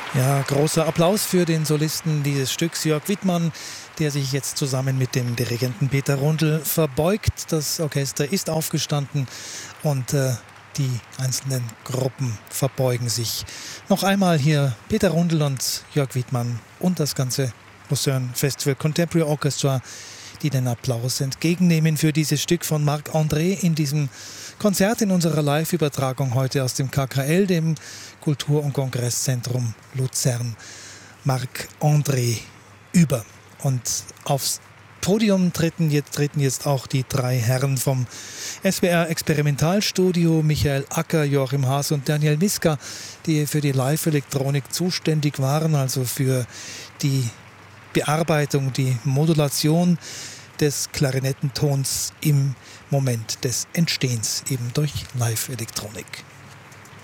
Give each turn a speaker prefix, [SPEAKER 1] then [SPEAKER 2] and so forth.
[SPEAKER 1] Ja, großer Applaus für den Solisten dieses Stücks, Jörg Wittmann, der sich jetzt zusammen mit dem Dirigenten Peter Rundl verbeugt. Das Orchester ist aufgestanden und die einzelnen Gruppen verbeugen sich. Noch einmal hier Peter Rundl und Jörg Wittmann und das ganze Lucerne Festival Contemporary Orchestra, die den Applaus entgegennehmen für dieses Stück von Marc-André in diesem Konzert in unserer Live-Übertragung heute aus dem KKL, dem Kultur- und Kongresszentrum Luzern. Marc-André über. Und aufs Podium treten jetzt auch die drei Herren vom SWR Experimentalstudio, Michael Acker, Joachim Haas und Daniel Miska, die für die Live-Elektronik zuständig waren, also für die Bearbeitung, die Modulation des Klarinettentons im Moment des Entstehens, eben durch Live-Elektronik.